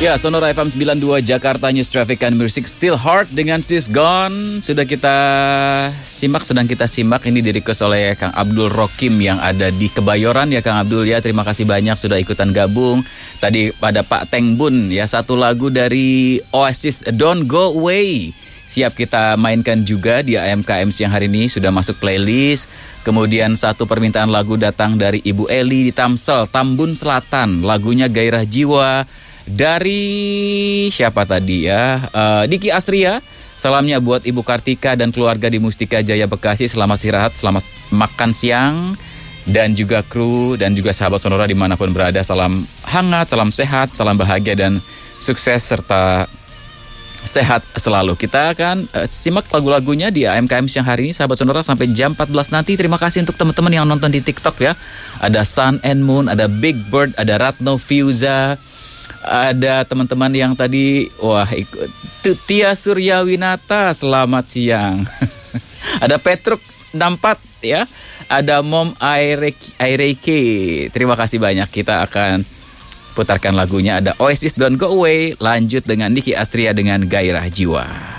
Ya, Sonora FM 92 Jakarta News Traffic and Music Still Heart dengan Sis Gone. Sedang kita simak ini di request oleh Kang Abdul Rokim yang ada di Kebayoran ya Kang Abdul ya. Terima kasih banyak sudah ikutan gabung. Tadi pada Pak Teng Bun ya, satu lagu dari Oasis, Don't Go Away. Siap kita mainkan juga di AMKM siang hari ini, sudah masuk playlist. Kemudian satu permintaan lagu datang dari Ibu Eli di Tamsel, Tambun Selatan. Lagunya Gairah Jiwa. Dari siapa tadi ya? Diki Astria. Salamnya buat Ibu Kartika dan keluarga di Mustika Jaya Bekasi. Selamat istirahat, selamat makan siang. Dan juga kru dan juga sahabat Sonora dimanapun berada. Salam hangat, salam sehat, salam bahagia dan sukses serta sehat selalu. Kita akan simak lagu-lagunya di AMKM siang hari ini sahabat Sonora sampai jam 14 nanti. Terima kasih untuk teman-teman yang nonton di TikTok ya. Ada Sun and Moon, ada Big Bird, ada Ratno Fiuza. Ada teman-teman yang tadi, ikut Tia Suryawinata, selamat siang. Ada Petruk 64 ya. Ada Mom Aireke. Terima kasih banyak. Kita akan putarkan lagunya. Ada Oasis Don't Go Away. Lanjut dengan Niki Astria dengan Gairah Jiwa.